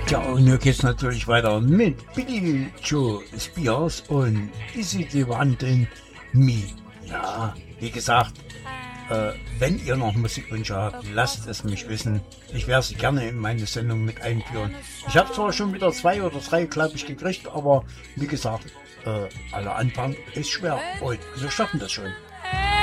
Tja, und nun geht's natürlich weiter mit Billy Joe Spears und Is the One in Me. Ja, wie gesagt, wenn ihr noch Musikwünsche habt, lasst es mich wissen. Ich werde sie gerne in meine Sendung mit einführen. Ich habe zwar schon wieder 2 oder 3, glaube ich, gekriegt, aber wie gesagt, aller Anfang ist schwer und wir schaffen das schon.